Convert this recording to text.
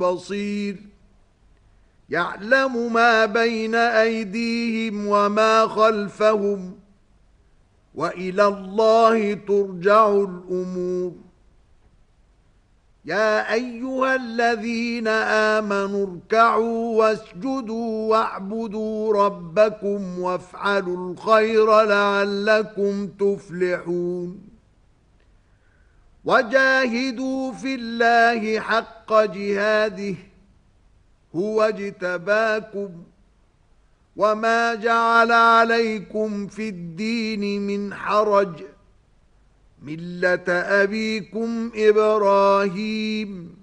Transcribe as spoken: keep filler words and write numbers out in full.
بصير يعلم ما بين أيديهم وما خلفهم وإلى الله ترجع الأمور يا أيها الذين آمنوا اركعوا واسجدوا واعبدوا ربكم وافعلوا الخير لعلكم تفلحون وجاهدوا في الله حق جهاده هو اجتباكم وما جعل عليكم في الدين من حرج ملة أبيكم إبراهيم